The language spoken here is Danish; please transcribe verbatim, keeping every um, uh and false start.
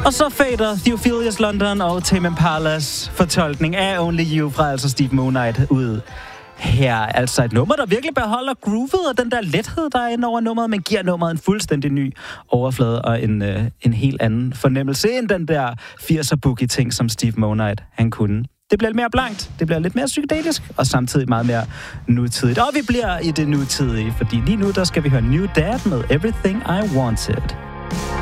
Og så fader Theophilus London og Tame Impalas fortolkning af Only You fra altså Steve Monite ud her. Altså et nummer, der virkelig beholder groovet og den der lethed, der er inde over nummeret, men giver nummeret en fuldstændig ny overflade og en, øh, en helt anden fornemmelse end den der firser boogie ting, som Steve Monite han kunne. Det bliver lidt mere blankt, det bliver lidt mere psykedelisk, og samtidig meget mere nutidigt. Og vi bliver i det nutidige, fordi lige nu, der skal vi høre New Dad med Everything I Wanted.